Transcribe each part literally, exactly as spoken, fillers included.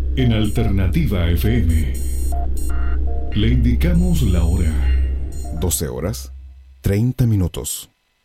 En Alternativa F M le indicamos la hora. doce horas, treinta minutos.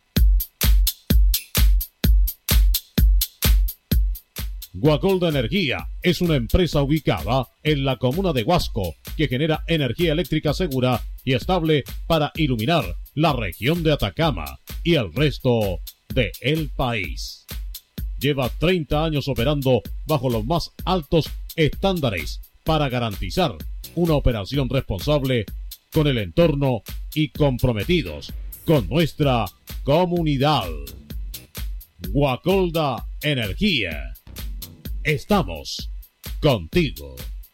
Guacolda Energía es una empresa ubicada en la comuna de Huasco que genera energía eléctrica segura y estable para iluminar la región de Atacama y el resto del país. Lleva treinta años operando bajo los más altos estándares para garantizar una operación responsable con el entorno y comprometidos con nuestra comunidad. Guacolda Energía. Estamos contigo.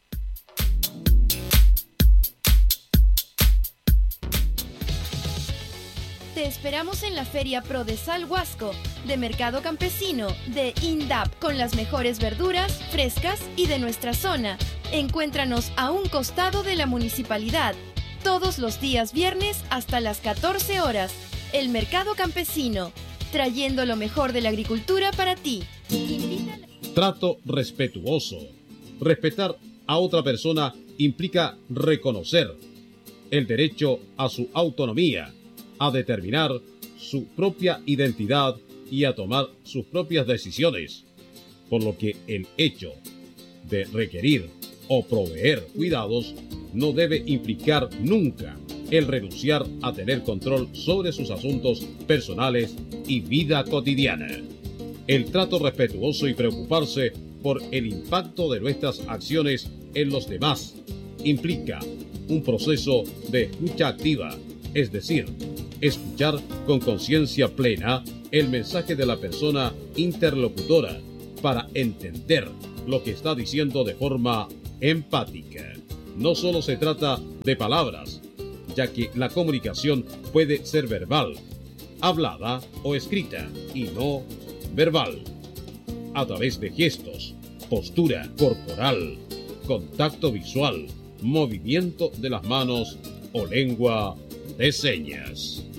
Te esperamos en la Feria Prodesal Huasco, de Mercado Campesino, de INDAP, con las mejores verduras frescas y de nuestra zona. Encuéntranos a un costado de la municipalidad, todos los días viernes hasta las catorce horas. El Mercado Campesino, trayendo lo mejor de la agricultura para ti. Invítale. Trato respetuoso. Respetar a otra persona implica reconocer el derecho a su autonomía, a determinar su propia identidad y a tomar sus propias decisiones, por lo que el hecho de requerir o proveer cuidados no debe implicar nunca el renunciar a tener control sobre sus asuntos personales y vida cotidiana. El trato respetuoso y preocuparse por el impacto de nuestras acciones en los demás implica un proceso de escucha activa, es decir, escuchar con conciencia plena el mensaje de la persona interlocutora para entender lo que está diciendo de forma empática. No solo se trata de palabras, ya que la comunicación puede ser verbal, hablada o escrita, y no verbal, a través de gestos, postura corporal, contacto visual, movimiento de las manos o lengua de señas.